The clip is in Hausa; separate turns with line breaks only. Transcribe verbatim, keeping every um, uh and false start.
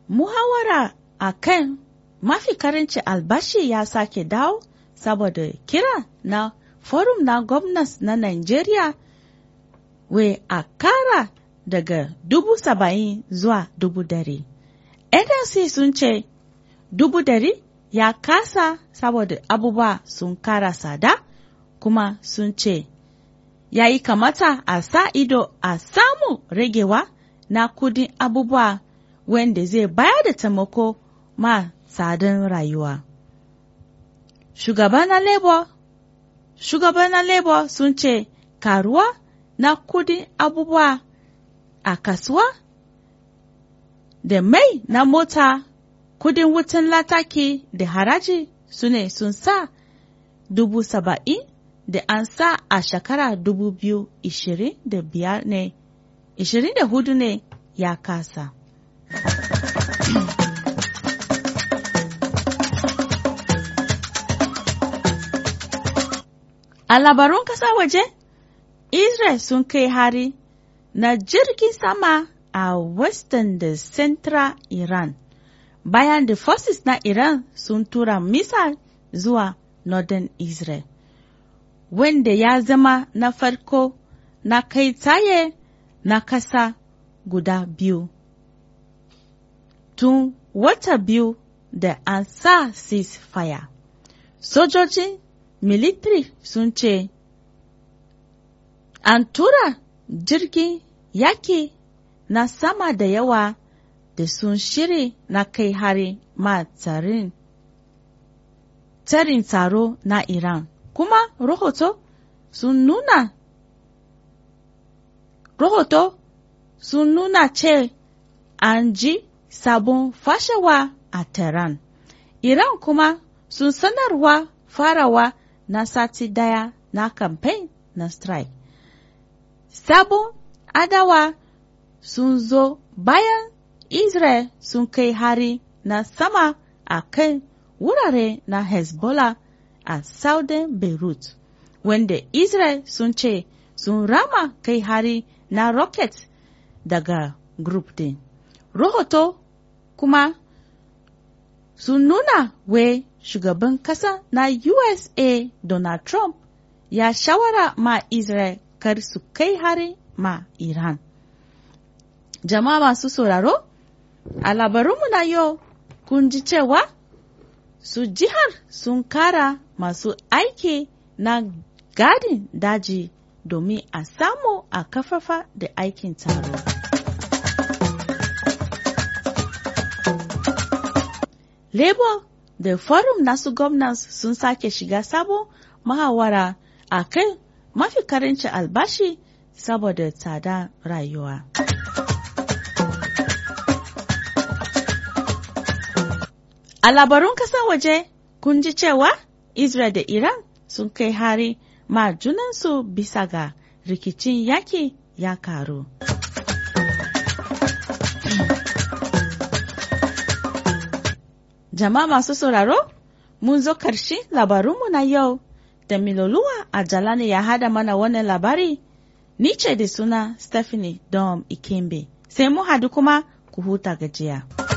Muhawara a kan mafi karanci albashi ya sake dawo saboda kira na Forum na Gwamnas na Najeriya wai a kara daga dubu saba'in zuwa dubu dari. N L C sun ce dubu dari ya kasa saboda abubuwa sun kara tsada, kuma sun ce ya yi kamata a sa ido a samu ragewa na kudin abubuwa wanda zai bayar da taimako ma tsadan rayuwa. Shugaban na Labour Shugaban na Labour sun ce karuwa na kudin abubuwa a kasuwa da mai na mota, kudin wutan lantarki da haraji su ne sun sa dubu saba'in da an sa a shekara dubu biyu ishirin da biyar ne, ishirin da hudu ne ya kasa. A labarun kasa waje, Israel sun kai hari na jirgin sama a Western da Central Iran, bayan da forces na Iran sun tura missile zuwa Northern Israel, wanda ya zama na farko na kai tsaye na kasa guda biyu. Tun wata biyu da an sa ceasefire, sojojin military sun ce an tura jirgin yaki na sama da yawa da sun shiri na kai hari ma tsarin tsarin tsaro na Iran, kuma rahoto sun nuna rahoto sun nuna ce an ji sabon fashewa a Tehran. Iran kuma sun sanarwa farawa na sati daya na campaign na strike. Sabon adawa sun zo bayan Israel sun kai hari na sama a kan wurare na Hezbollah a Southern Beirut, wanda Israel sun ce sun rama kai hari na rocket daga group din. Rahoto kuma sun nuna wai shugaban kasa na U S A Donald Trump ya shawara ma Israel kar su kai hari ma Iran. Jama'a masu sauraro, a labarunmu na yau kun ji cewa su jihar sun kara masu aiki na gadin daji domin a samu a kafafa da aikin taro. Labour da Forum nasu Gwamnas sun sake shiga sabon muhawara a kan mafi karanci albashi saboda tsada rayuwa. A labarun kasan waje kun ji cewa Israel da Iran sun kai hari ma junansu bisa ga rikicin yaki ya karu. Jama'a masu sauraro, mun zo karshe labarunmu na yau da Miloluwa a Jalani ya hada mana wannan labari. Ni ce da suna Stephanie Dom Ikembe. Sai mu hadu kuma ku huta gajiya.